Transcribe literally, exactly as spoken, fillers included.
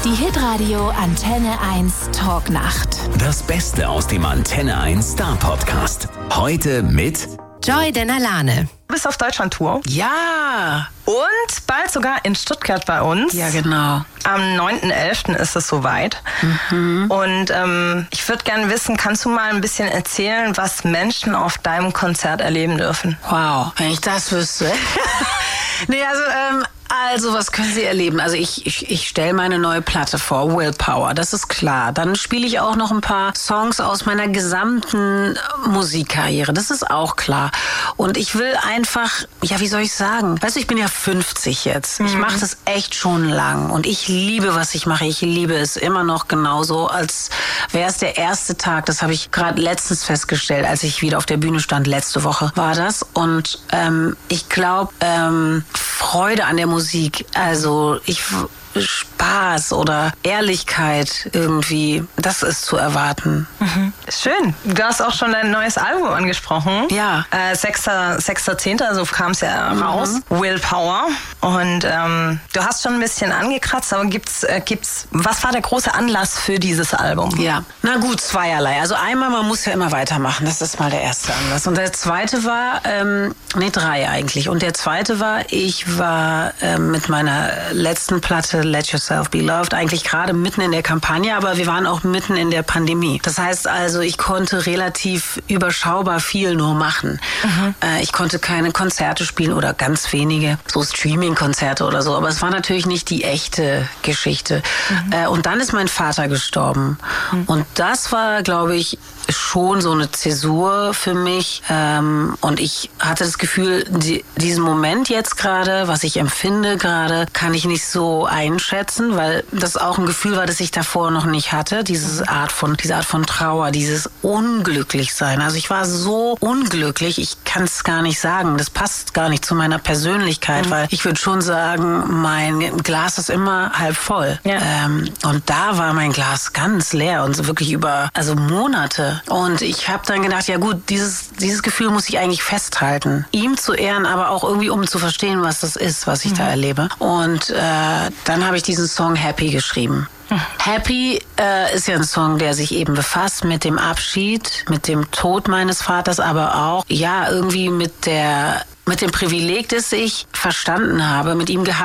Die Hitradio Antenne eins Talknacht. Das Beste aus dem Antenne eins Star Podcast. Heute mit Joy Denalane. Du bist auf Deutschland-Tour. Ja. Und bald sogar in Stuttgart bei uns. Ja, genau. Am neunten elften ist es soweit. Mhm. Und ähm, ich würde gerne wissen, kannst du mal ein bisschen erzählen, was Menschen auf deinem Konzert erleben dürfen? Wow, wenn ich das wüsste. Nee, also, ähm, also, was können Sie erleben? Also ich, ich, ich stelle meine neue Platte vor, Willpower, das ist klar. Dann spiele ich auch noch ein paar Songs aus meiner gesamten Musikkarriere, das ist auch klar. Und ich will einfach, ja, wie soll ich sagen? Weißt du, ich bin ja fünfzig jetzt. Mhm. Ich mache das echt schon lang und ich liebe, was ich mache. Ich liebe es immer noch genauso, als wäre es der erste Tag. Das habe ich gerade letztens festgestellt, als ich wieder auf der Bühne stand. Letzte Woche war das. Und ähm, ich glaube, ähm, Freude an der Musik, also ich Spaß oder Ehrlichkeit irgendwie, das ist zu erwarten. Mhm. Schön. Du hast auch schon dein neues Album angesprochen. Ja. Äh, sechster zehnter so kam es ja mhm. raus. Willpower. Und ähm, du hast schon ein bisschen angekratzt, aber gibt's, äh, gibt's, was war der große Anlass für dieses Album? Ja, na gut, zweierlei. Also einmal, man muss ja immer weitermachen. Das ist mal der erste Anlass. Und der zweite war, ähm, nee, drei eigentlich. Und der zweite war, ich war ähm, mit meiner letzten Platte Let Yourself Be Loved eigentlich gerade mitten in der Kampagne, aber wir waren auch mitten in der Pandemie. Das heißt also, ich konnte relativ überschaubar viel nur machen. Mhm. Äh, ich konnte keine Konzerte spielen oder ganz wenige, so Streaming-Konzerte oder so, aber es war natürlich nicht die echte Geschichte. Mhm. Äh, und dann ist mein Vater gestorben. Mhm. Und das war, glaube ich, schon so eine Zäsur für mich. Ähm, und ich hatte das Gefühl, die, diesen Moment jetzt gerade, was ich empfinde gerade, kann ich nicht so einschätzen, weil das auch ein Gefühl war, das ich davor noch nicht hatte. Diese Art von, diese Art von Trauer, dieses Unglücklichsein. Also ich war so unglücklich, ich kann es gar nicht sagen. Das passt gar nicht zu meiner Persönlichkeit, mhm. weil ich würde schon sagen, mein Glas ist immer halb voll. Ja. Ähm, und da war mein Glas ganz leer und so wirklich über, also Monate. Und ich habe dann gedacht, ja gut, dieses, dieses Gefühl muss ich eigentlich festhalten. Ihm zu ehren, aber auch irgendwie, um zu verstehen, was das ist, was ich mhm. da erlebe. Und äh, dann habe ich diesen Song Happy geschrieben. Mhm. Happy äh, ist ja ein Song, der sich eben befasst mit dem Abschied, mit dem Tod meines Vaters, aber auch, ja, irgendwie mit der, mit dem Privileg, das ich verstanden habe, mit ihm gehabt